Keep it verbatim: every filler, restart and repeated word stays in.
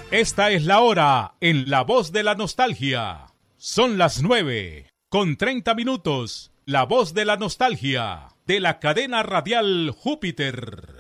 Esta es la hora en La Voz de la Nostalgia. Son las nueve con treinta minutos. La Voz de la Nostalgia de la cadena radial Júpiter.